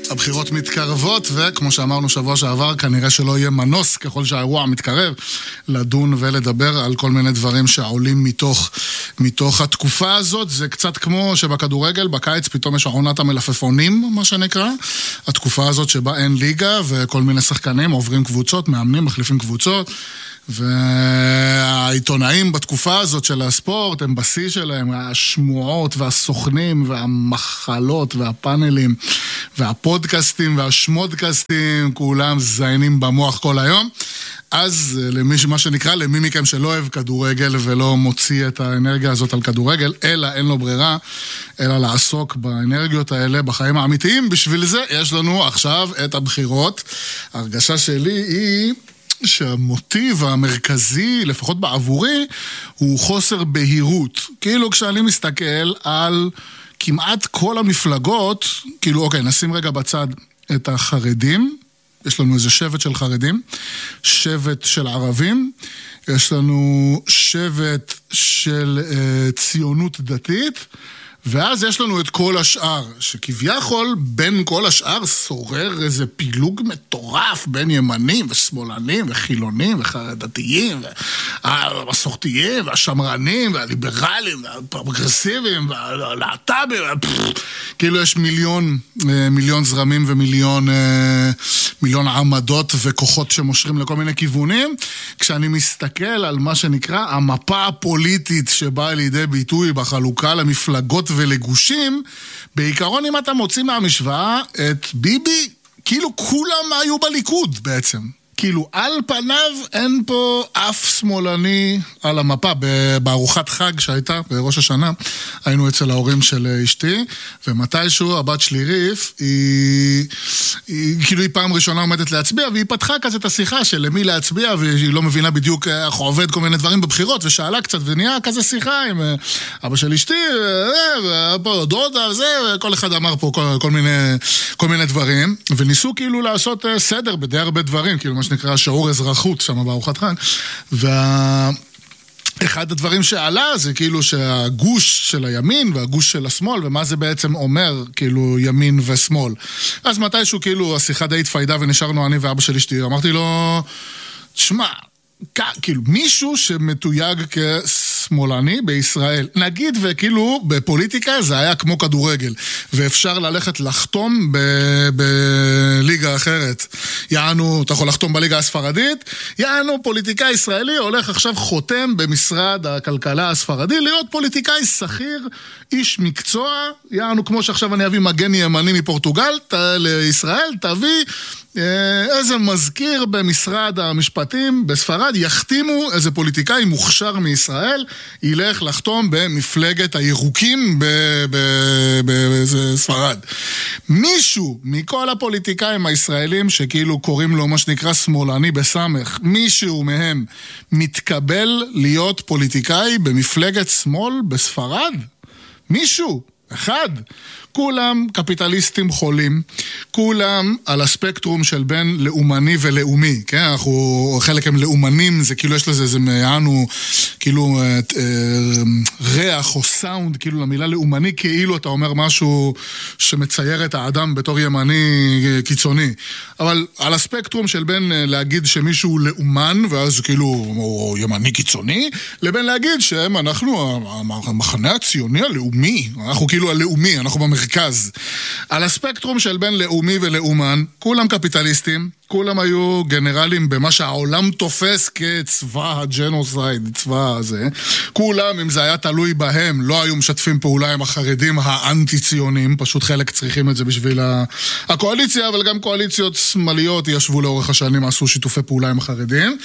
הבחירות מתקרבות, וכמו שאמרנו שבוע שעבר, כנראה שלא יהיה מנוס ככל שהאירוע מתקרב, לדון ולדבר על כל מיני דברים שעולים מתוך התקופה הזאת. זה קצת כמו שבכדורגל, בקיץ פתאום יש עונת המלפפונים, מה שנקרא. התקופה הזאת שבה אין ליגה, וכל מיני שחקנים עוברים קבוצות, מאמנים, מחליפים קבוצות, והעיתונאים בתקופה הזאת של הספורט הם בשיא שלהם, השמועות והסוכנים והמחלות והפאנלים והפודקאסטים והשמודקאסטים, כולם זיינים במוח כל היום. אז מה שנקרא, למי מכם שלא אוהב כדורגל ולא מוציא את האנרגיה הזאת על כדורגל, אלא אין לו ברירה, אלא לעסוק באנרגיות האלה בחיים האמיתיים. בשביל זה יש לנו עכשיו את הבחירות. ההרגשה שלי היא שהמוטיב המרכזי, לפחות בעבורי, הוא חוסר בהירות. כאילו כשאני מסתכל על כמעט כל המפלגות, כאילו אוקיי, נשים רגע בצד את החרדים, יש לנו איזה שבט של חרדים, שבט של ערבים, יש לנו שבט של ציונות דתית, ואז יש לנו את כל השאר, שכביכול בין כל השאר שורר איזה פילוג מטורף בין ימנים ושמאלנים וחילונים וחרדתיים והמסורתיים והשמרנים והליברלים והפרוגרסיביים והלהט"בים, כאילו יש מיליון זרמים ומיליון עמדות וכוחות שמושרים לכל מיני כיוונים. כשאני מסתכל על מה שנקרא המפה הפוליטית שבאה לידי ביטוי בחלוקה למפלגות ולגושים, בעיקרון אם אתה מוציא מהמשוואה את ביבי, כאילו כולם היו בליכוד בעצם. כאילו על פניו אין פה אף שמאלני על המפה. בארוחת חג שהייתה בראש השנה, היינו אצל ההורים של אשתי, ומתישהו הבת שלי ריף, כאילו היא פעם ראשונה עומדת להצביע, והיא פתחה כזה את השיחה של למי להצביע, והיא לא מבינה בדיוק איך עובד כל מיני דברים בבחירות, ושאלה קצת, ונהיה כזה שיחה עם אבא של אשתי, ופה דודה, וכל אחד אמר פה כל מיני דברים, וניסו כאילו לעשות סדר בדי הרבה דברים, כאילו מה שנקרא שיעור אזרחות שם בארוחת חג, אחד הדברים שעלה זה כאילו שהגוש של הימין והגוש של השמאל, ומה זה בעצם אומר כאילו ימין ושמאל. אז מתישהו כאילו השיחה די התפיידה ונשארנו אני ואבא של אשתי, אמרתי לו, תשמע, כאילו מישהו שמתויג כשמאלני בישראל, נגיד וכאילו בפוליטיקה זה היה כמו כדורגל, ואפשר ללכת לחתום בליגה אחרת, יענו, אתה יכול לחתום בליגה הספרדית, יענו פוליטיקאי ישראלי הולך עכשיו חותם במשרד הכלכלה הספרדי, להיות פוליטיקאי שכיר, איש מקצוע, יענו כמו שעכשיו אני אביא מגן ימני מפורטוגל לישראל, תביא איזה מזכיר במשרד המשפטים בספרד, יחתימו איזה פוליטיקאי מוכשר מישראל, ילך לחתום במפלגת הירוקים בספרד. מישהו מכל הפוליטיקאים הישראלים שכאילו קוראים לו מה שנקרא שמאלני בסמך, מישהו מהם מתקבל להיות פוליטיקאי במפלגת שמאל בספרד? מישהו? אחד. כולם קפיטליסטים חולים, כולם על הספקטרום של בין לאומני ולאומי, כן? אנחנו, חלק הם לאומנים, זה כאילו יש לזה, זה מענו, כאילו ריח או סאונד, כאילו למילה לאומני, כאילו אתה אומר משהו שמצייר את האדם בתור ימני קיצוני. אבל על הספקטרום של בין להגיד שמישהו לאומן, ואז כאילו הוא ימני קיצוני, לבין להגיד שהם אנחנו, המחנה הציוני הלאומי, אנחנו כאילו הלאומי, אנחנו במרכז. על הספקטרום של בין לאומי ולאומן, כולם קפיטליסטים, כולם היו גנרלים במה שהעולם תופס כצבא הג'נוסייד, צבא הזה. כולם, אם זה היה תלוי בהם, לא היו משתפים פעולה עם החרדים האנטי-ציונים, פשוט חלק צריכים את זה בשביל הקואליציה, אבל גם קואליציות שמאליות ישבו לאורך השנים, עשו שיתופי פעולה עם החרדים.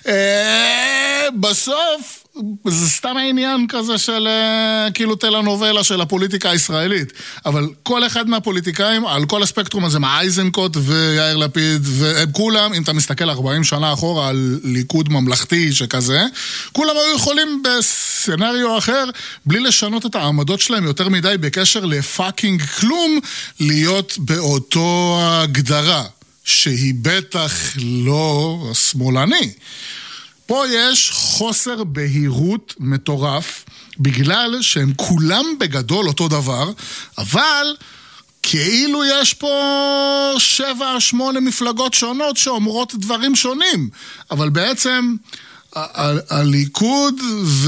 בסוף, זה סתם העניין כזה של כאילו טלנובלה של הפוליטיקה הישראלית, אבל כל אחד מהפוליטיקאים על כל הספקטרום הזה, מאייזנקוט ויאיר לפיד והם כולם, אם אתה מסתכל 40 שנה אחורה על ליכוד ממלכתי שכזה, כולם היו יכולים בסצנריו אחר בלי לשנות את העמדות שלהם יותר מדי בקשר לפאקינג כלום, להיות באותו הגדרה שהיא בטח לא שמאלני. פה יש חוסר בהירות מטורף, בגלל שהם כולם בגדול אותו דבר, אבל כאילו יש פה 7-8 מפלגות שונות שאומרות דברים שונים, אבל בעצם הליכוד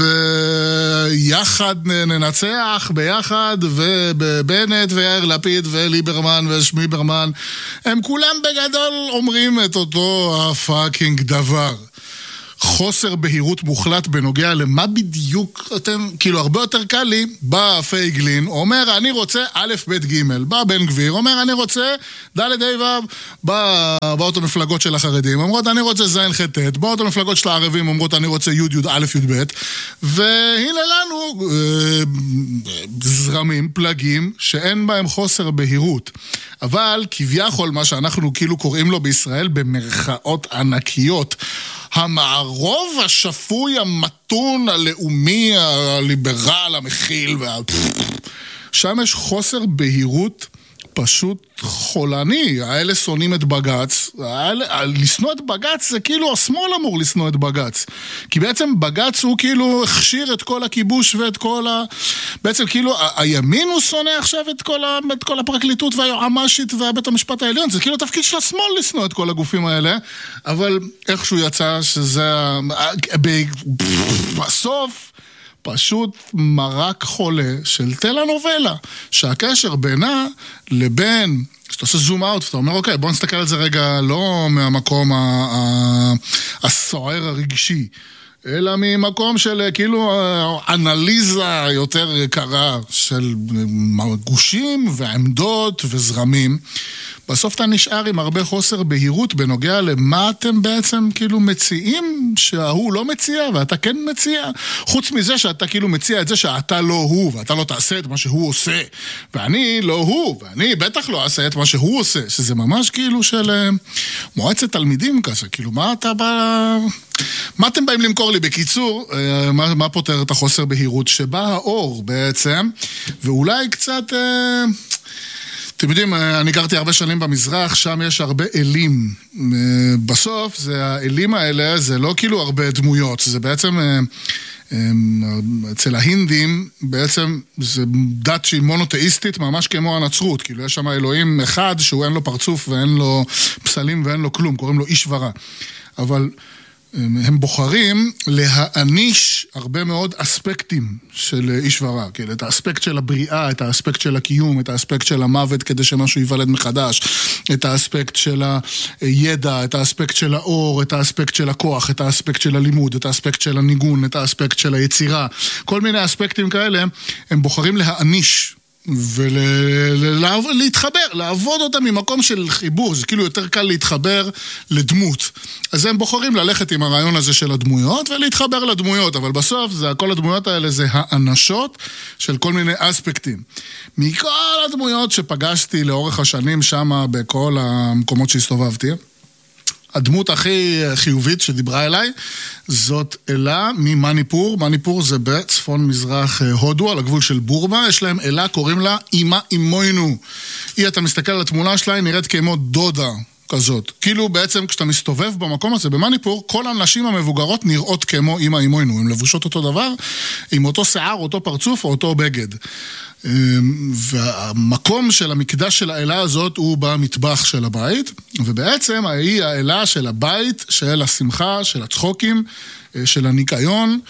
ויחד ננצח ביחד, ובנט ויאיר לפיד וליברמן ושמיברמן, הם כולם בגדול אומרים את אותו הפאקינג דבר. חוסר בהירות מוחלט בנוגע למה בדיוק אתם, כאילו הרבה יותר קל לי, בא פייגלין, אומר אני רוצה א' ב' ג', בא בן גביר, אומר אני רוצה ד' ה' ו', באותו מפלגות של החרדים, אומרות אני רוצה ז' ח' ט', באותו מפלגות של הערבים אומרות אני רוצה י' י' א' י' ב', והנה לנו זרמים, פלגים, שאין בהם חוסר בהירות. אבל כביכול מה שאנחנו כאילו קוראים לו בישראל במרכאות ענקיות, המערוב השפוי, המתון, הלאומי, הליברל, המכיל, שם יש חוסר בהירות פשוט חולני. האלה שונאים את בגץ. לשנוא את בגץ זה כאילו השמאל אמור לשנוא את בגץ. כי בעצם בגץ הוא כאילו הכשיר את כל הכיבוש ואת כל בעצם כאילו הימין הוא שונא עכשיו את כל הפרקליטות והיועמ"שית והבית המשפט העליון. זה כאילו תפקיד של השמאל לשנוא את כל הגופים האלה. אבל איכשהו יצא שזה בסוף פשוט מרק חולה של טלנובלה, שהקשר בינה לבין, שאתה עושה זום אאוט, ואתה אומר, אוקיי, בוא נסתכל על זה רגע, לא מהמקום הסוער הרגשי, אלא ממקום של כאילו אנליזה יותר יקרה של גושים ועמדות וזרמים. בסוף אתה נשאר עם הרבה חוסר בהירות בנוגע למה אתם בעצם כאילו מציעים שההוא לא מציע ואתה כן מציע. חוץ מזה שאתה כאילו מציע את זה שאתה לא הוא ואתה לא תעשה את מה שהוא עושה. ואני לא הוא ואני בטח לא אעשה את מה שהוא עושה. שזה ממש כאילו של מועצת תלמידים כזה. כאילו מה אתה בא... מה אתם באים למכור לי? בקיצור, מה פותר את החוסר בהירות? שבא האור בעצם, ואולי קצת... אתם יודעים, אני גרתי הרבה שנים במזרח, שם יש הרבה אלים. בסוף, האלים האלה, זה לא כאילו הרבה דמויות, זה בעצם, אצל ההינדים, בעצם זה דת שהיא מונותאיסטית, ממש כמו הנצרות, כאילו יש שם אלוהים אחד, שהוא אין לו פרצוף ואין לו פסלים ואין לו כלום, קוראים לו אישברה. אבל... הם בוחרים להעניש הרבה מאוד אספקטים של אישברה, כאילו את האספקט של הבריאה, את האספקט של הקיום, את האספקט של המוות כדי שמשהו ייוולד מחדש, את האספקט של הידע, את האספקט של האור, את האספקט של הכוח, את האספקט של הלימוד, את האספקט של הניגון, את האספקט של היצירה, כל מיני אספקטים כאלה הם בוחרים להעניש ולהתחבר, לעבוד אותם ממקום של חיבור, זה כאילו יותר קל להתחבר לדמות. אז הם בוחרים ללכת עם הרעיון הזה של הדמויות ולהתחבר לדמויות, אבל בסוף כל הדמויות האלה זה האנשות של כל מיני אספקטים. מכל הדמויות שפגשתי לאורך השנים שם בכל המקומות שהסתובבתי, הדמות הכי חיובית שדיברה אליי, זאת אלה ממניפור. מניפור זה בצפון מזרח הודו, על הגבול של בורמה. יש להם אלה, קוראים לה אמא אמוינו. אתה מסתכל על התמונה שלה, היא נראית כמו דודה כזאת. כאילו בעצם כשאתה מסתובב במקום הזה, במניפור, כל הנשים המבוגרות נראות כמו אמא אמוינו. הן לבושות אותו דבר, עם אותו שיער, אותו פרצוף או אותו בגד. והמקום של המקדש של האלה הזאת הוא במטבח של הבית, ובעצם היא האלה של הבית, של השמחה, של הצחוקים, של הניקיון,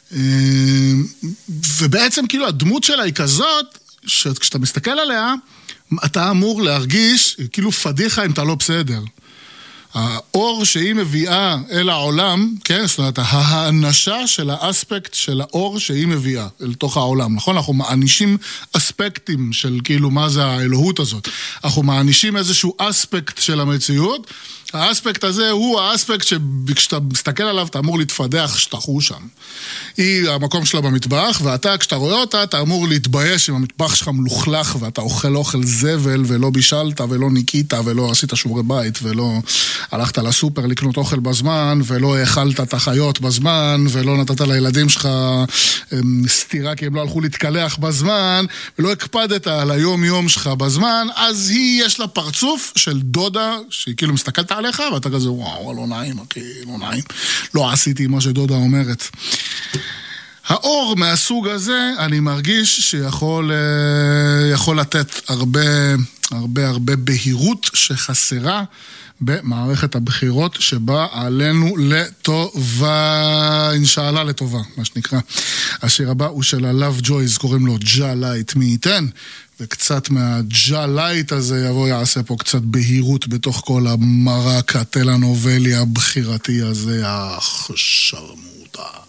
ובעצם כאילו הדמות שלה היא כזאת, שכשאתה מסתכל עליה, אתה אמור להרגיש כאילו פדיחה אם אתה לא בסדר. האור שהיא מביאה אל העולם, כן, זאת אומרת, האנשה של האספקט של האור שהיא מביאה אל תוך העולם, נכון? אנחנו מענישים אספקטים של כאילו מה זה האלוהות הזאת. אנחנו מענישים איזשהו אספקט של המציאות, האספקט הזה הוא האספקט שכשאתה מסתכל עליו אתה אמור להתפדח שתחו שם. היא המקום שלה במטבח, ואתה כשאתה רואה אותה אתה אמור להתבייש אם המטבח שלך מלוכלך ואתה אוכל זבל ולא בישלת ולא ניקית ולא עשית שיעורי בית ולא הלכת לסופר לקנות אוכל בזמן ולא האכלת את החיות בזמן ולא נתת לילדים שלך סתירה כי הם לא הלכו להתקלח בזמן ולא הקפדת על היום יום שלך בזמן, אז יש לה פרצוף של דודה שהיא כאילו מסתכלת עליך ואתה כזה וואו לא נעים אחי, לא נעים, לא עשיתי מה שדודה אומרת. האור מהסוג הזה, אני מרגיש שיכול לתת הרבה בהירות שחסרה במערכת הבחירות שבאה עלינו לטובה, אינשאללה לטובה, מה שנקרא. השיר הבא הוא של הלאב ג'ויז, קוראים לו ג'ה לייט, מי ייתן? וקצת מהג'ה לייט הזה יבוא יעשה פה קצת בהירות בתוך כל המרק הטלנובלי הבחירתי הזה, שרמוטה.